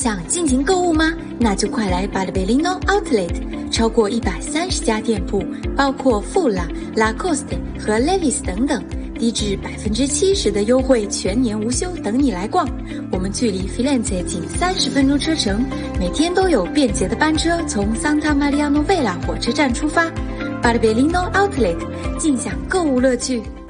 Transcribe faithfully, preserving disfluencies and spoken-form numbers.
想尽情购物吗？那就快来 Bartolino Outlet， 超过一百三十家店铺，包括 Fula、Lacoste 和 Levi's 等等，低至百分之七十的优惠，全年无休，等你来逛。我们距离 Firenze 仅三十分钟车程，每天都有便捷的班车从 Santa Maria Novella 火车站出发。Bartolino Outlet， 尽享购物乐趣。